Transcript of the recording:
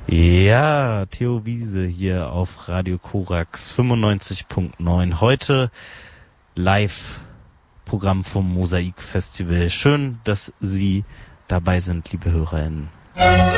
Ja, Theo Wiese hier auf Radio Korax 95.9. Heute Live-Programm vom Mosaik Festival. Schön, dass Sie dabei sind, liebe HörerInnen.